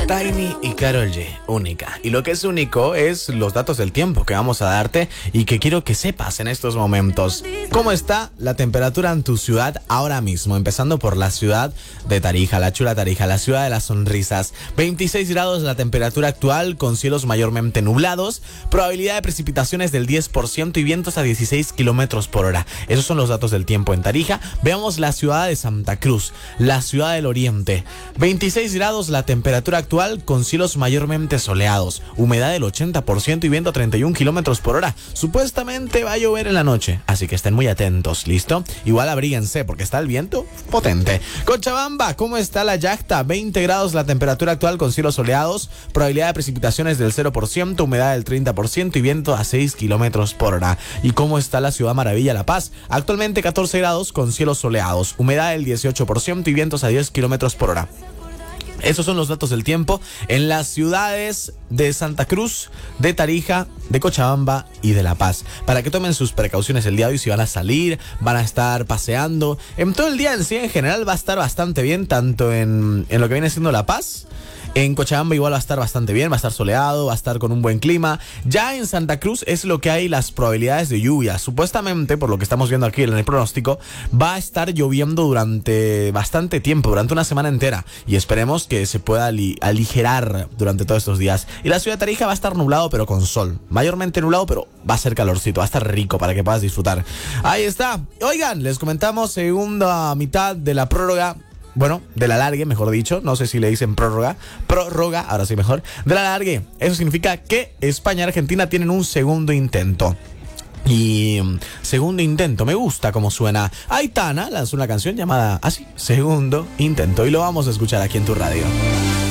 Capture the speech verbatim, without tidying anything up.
Tiny y Karol G, única. Y lo que es único es los datos del tiempo que vamos a darte y que quiero que sepas en estos momentos. ¿Cómo está la temperatura en tu ciudad ahora mismo? Empezando por la ciudad de Tarija, la chula Tarija, la ciudad de las sonrisas. veintiséis grados la temperatura actual con cielos mayormente nublados, probabilidad de precipitaciones del diez por ciento y vientos a dieciséis kilómetros por hora. Esos son los datos del tiempo en Tarija. Veamos la ciudad de Santa Cruz, la ciudad del Oriente. veintiséis grados la temperatura actual con cielos mayormente soleados, humedad del ochenta por ciento y viento a treinta y un kilómetros por hora. Supuestamente va a llover en la noche, así que estén muy atentos, ¿listo? Igual abríguense porque está el viento potente. Cochabamba, ¿cómo está la yacta? veinte grados la temperatura actual con cielos soleados, probabilidad de precipitaciones del cero por ciento, humedad del treinta por ciento y viento a seis kilómetros por hora. ¿Y cómo está la ciudad maravilla La Paz? Actualmente catorce grados con cielos soleados, humedad del dieciocho por ciento y vientos a diez kilómetros por hora. Esos son los datos del tiempo en las ciudades de Santa Cruz, de Tarija, de Cochabamba y de La Paz. Para que tomen sus precauciones el día de hoy, si van a salir, van a estar paseando. En todo el día en sí, en general, va a estar bastante bien, tanto en, en lo que viene siendo La Paz. En Cochabamba igual va a estar bastante bien, va a estar soleado, va a estar con un buen clima. Ya en Santa Cruz es lo que hay las probabilidades de lluvia. Supuestamente, por lo que estamos viendo aquí en el pronóstico, va a estar lloviendo durante bastante tiempo, durante una semana entera. Y esperemos que se pueda ali- aligerar durante todos estos días. Y la ciudad de Tarija va a estar nublado pero con sol. Mayormente nublado pero va a ser calorcito, va a estar rico para que puedas disfrutar. Ahí está. Oigan, les comentamos segunda mitad de la prórroga. Bueno, del alargue, mejor dicho. No sé si le dicen prórroga. Prórroga, ahora sí mejor. Del alargue. Eso significa que España y Argentina tienen un segundo intento. Y segundo intento, me gusta cómo suena. Aitana lanzó una canción llamada así, Segundo Intento. Y lo vamos a escuchar aquí en tu radio.